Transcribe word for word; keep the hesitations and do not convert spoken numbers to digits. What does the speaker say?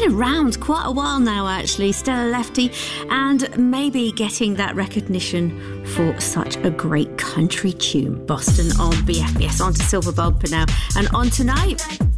been around quite a while now, actually, Stella Lefty, and maybe getting that recognition for such a great country tune. Boston on B F B S, on to Silver Bumper now, and on tonight,